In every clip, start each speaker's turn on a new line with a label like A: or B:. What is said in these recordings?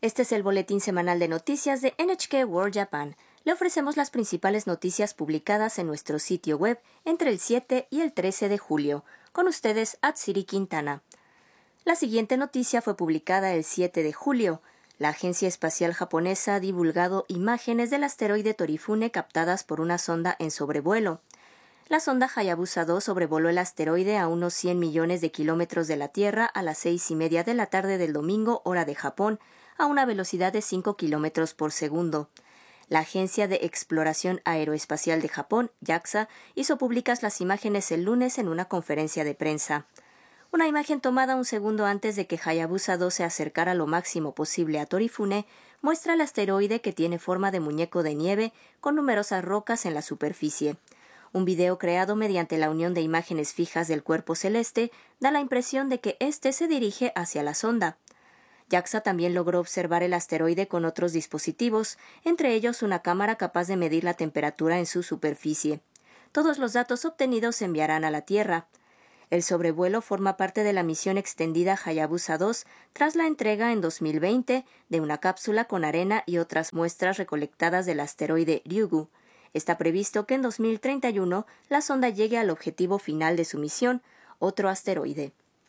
A: Este es el boletín semanal de noticias de NHK World Japan. Le ofrecemos las principales noticias publicadas en nuestro sitio web entre el 7 y el 13 de julio. Con ustedes, Atsiri Quintana. La siguiente noticia fue publicada el 7 de julio. La Agencia Espacial Japonesa ha divulgado imágenes del asteroide Torifune captadas por una sonda en sobrevuelo. La sonda Hayabusa 2 sobrevoló el asteroide a unos 100 millones de kilómetros de la Tierra a las 6:30 de la tarde del domingo, hora de Japón, a una velocidad de 5 kilómetros por segundo. La Agencia de Exploración Aeroespacial de Japón, JAXA, hizo públicas las imágenes el lunes en una conferencia de prensa. Una imagen tomada un segundo antes de que Hayabusa 2 se acercara lo máximo posible a Torifune muestra el asteroide que tiene forma de muñeco de nieve con numerosas rocas en la superficie. Un video creado mediante la unión de imágenes fijas del cuerpo celeste da la impresión de que éste se dirige hacia la sonda. JAXA también logró observar el asteroide con otros dispositivos, entre ellos una cámara capaz de medir la temperatura en su superficie. Todos los datos obtenidos se enviarán a la Tierra. El sobrevuelo forma parte de la misión extendida Hayabusa 2 tras la entrega en 2020 de una cápsula con arena y otras muestras recolectadas del asteroide Ryugu. Está previsto que en 2031 la sonda llegue al objetivo final de su misión, otro asteroide.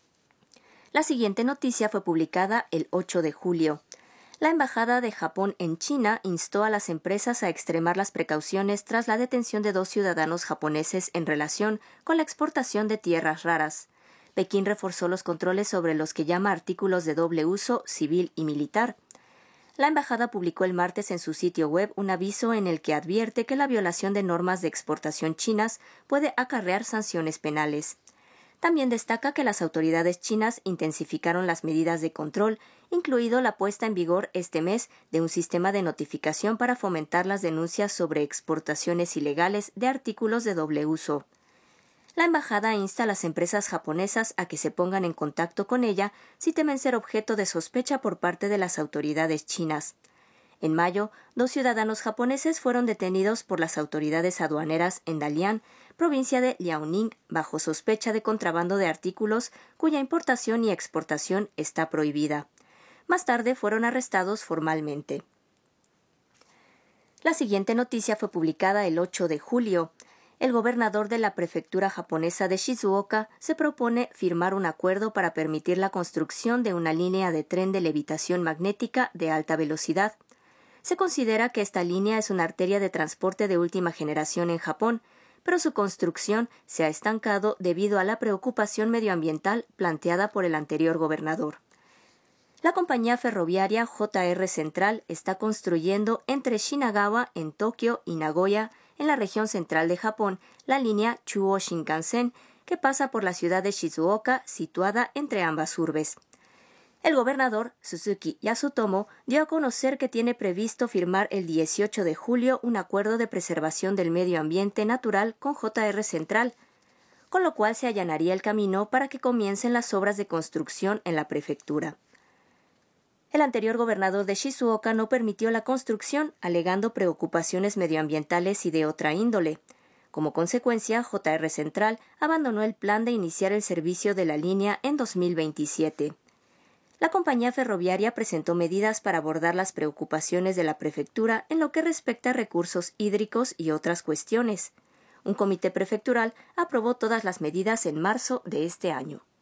A: La siguiente noticia fue publicada el 8 de julio. La Embajada de Japón en China instó a las empresas a extremar las precauciones tras la detención de 2 ciudadanos japoneses en relación con la exportación de tierras raras. Pekín reforzó los controles sobre los que llama artículos de doble uso, civil y militar. La embajada publicó el martes en su sitio web un aviso en el que advierte que la violación de normas de exportación chinas puede acarrear sanciones penales. También destaca que las autoridades chinas intensificaron las medidas de control, incluido la puesta en vigor este mes de un sistema de notificación para fomentar las denuncias sobre exportaciones ilegales de artículos de doble uso. La embajada insta a las empresas japonesas a que se pongan en contacto con ella si temen ser objeto de sospecha por parte de las autoridades chinas. En mayo, 2 ciudadanos japoneses fueron detenidos por las autoridades aduaneras en Dalian, provincia de Liaoning, bajo sospecha de contrabando de artículos cuya importación y exportación está prohibida. Más tarde fueron arrestados formalmente. La siguiente noticia fue publicada el 8 de julio. El gobernador de la prefectura japonesa de Shizuoka se propone firmar un acuerdo para permitir la construcción de una línea de tren de levitación magnética de alta velocidad. Se considera que esta línea es una arteria de transporte de última generación en Japón, pero su construcción se ha estancado debido a la preocupación medioambiental planteada por el anterior gobernador. La compañía ferroviaria JR Central está construyendo entre Shinagawa, en Tokio, y Nagoya, en la región central de Japón, la línea Chuo Shinkansen, que pasa por la ciudad de Shizuoka, situada entre ambas urbes. El gobernador, Suzuki Yasutomo, dio a conocer que tiene previsto firmar el 18 de julio un acuerdo de preservación del medio ambiente natural con JR Central, con lo cual se allanaría el camino para que comiencen las obras de construcción en la prefectura. El anterior gobernador de Shizuoka no permitió la construcción, alegando preocupaciones medioambientales y de otra índole. Como consecuencia, JR Central abandonó el plan de iniciar el servicio de la línea en 2027. La compañía ferroviaria presentó medidas para abordar las preocupaciones de la prefectura en lo que respecta a recursos hídricos y otras cuestiones. Un comité prefectural aprobó todas las medidas en marzo de este año.